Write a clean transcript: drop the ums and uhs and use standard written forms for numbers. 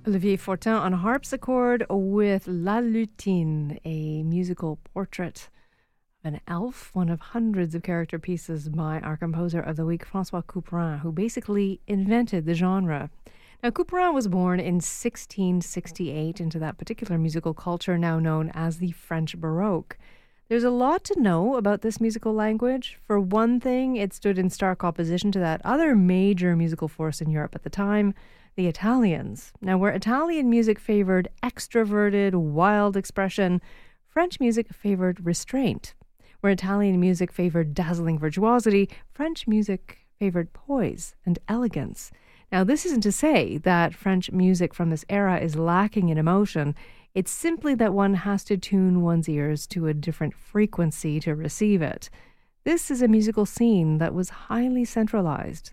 Olivier Fortin on harpsichord with La Lutine, a musical portrait of an elf, one of hundreds of character pieces by our composer of the week, François Couperin, who basically invented the genre. Now, Couperin was born in 1668 into that particular musical culture now known as the French Baroque. There's a lot to know about this musical language. For one thing, it stood in stark opposition to that other major musical force in Europe at the time, the Italians. Now, where Italian music favored extroverted, wild expression, French music favored restraint. Where Italian music favored dazzling virtuosity, French music favored poise and elegance. Now, this isn't to say that French music from this era is lacking in emotion. It's simply that one has to tune one's ears to a different frequency to receive it. This is a musical scene that was highly centralized.